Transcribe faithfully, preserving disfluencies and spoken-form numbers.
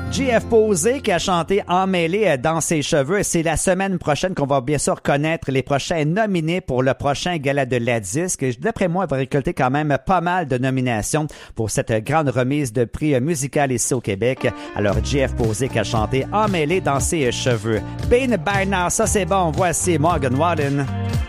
J F Posé qui a chanté Emmêlé dans ses cheveux. C'est la semaine prochaine qu'on va bien sûr connaître les prochains nominés pour le prochain gala de la disque. D'après moi, il va récolter quand même pas mal de nominations pour cette grande remise de prix musical ici au Québec. Alors, J F Posé qui a chanté Emmêlé dans ses cheveux. Bane Bernard, ça c'est bon. Voici Morgan Wallen.